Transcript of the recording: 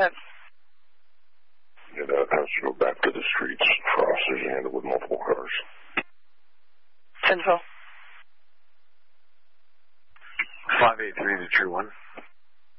ahead. Yeah, that has to go back to the streets. Frost is handled with multiple cars. 10-4. 583 to True 1.